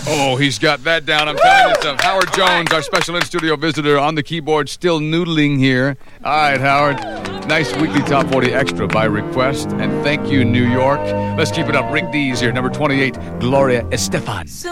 Oh, he's got that down. I'm telling you something. Howard Jones, our special in-studio visitor on the keyboard, still noodling here. All right, Howard. Nice weekly Top 40 extra by request. And thank you, New York. Let's keep it up. Rick Dees here, number 28, Gloria Estefan.